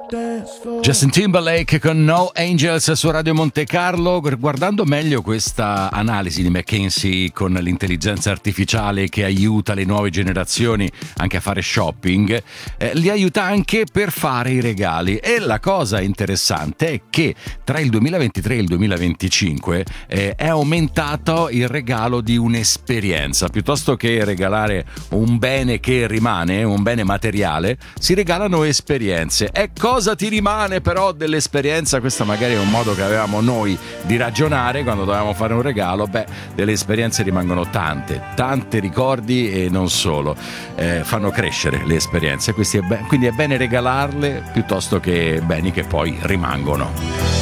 Justin Timberlake con No Angels su Radio Monte Carlo. Guardando meglio questa analisi di McKinsey con l'intelligenza artificiale che aiuta le nuove generazioni anche a fare shopping, li aiuta anche per fare i regali. E la cosa interessante è che tra il 2023 e il 2025 è aumentato il regalo di un'esperienza. Piuttosto che regalare un bene che rimane, un bene materiale, si regalano esperienze. E cosa ti rimane però dell'esperienza? Questo magari è un modo che avevamo noi di ragionare quando dovevamo fare un regalo. Delle esperienze rimangono tante ricordi e non solo, fanno crescere le esperienze, quindi è bene regalarle piuttosto che beni che poi rimangono.